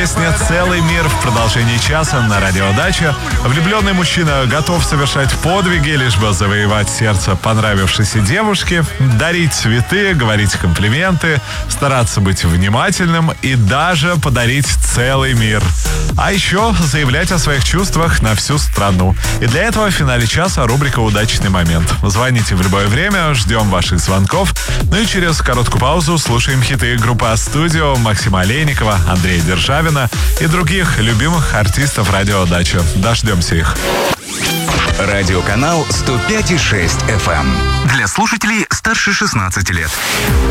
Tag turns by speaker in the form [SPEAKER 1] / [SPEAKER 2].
[SPEAKER 1] Песня «Целый мир» в продолжении часа на радио Дача. Влюбленный мужчина готов совершать подвиги, лишь бы завоевать сердце понравившейся девушки, дарить цветы, говорить комплименты, стараться быть внимательным и даже подарить целый мир. А еще заявлять о своих чувствах на всю страну. И для этого в финале часа рубрика «Удачный момент». Звоните в любое время, ждем ваших звонков. Ну и через короткую паузу слушаем хиты группы А-студио, Максима Олейникова, Андрея Державина и других любимых артистов радио Дача. Дождемся их.
[SPEAKER 2] Радиоканал 105,6 FM. Для слушателей старше 16 лет.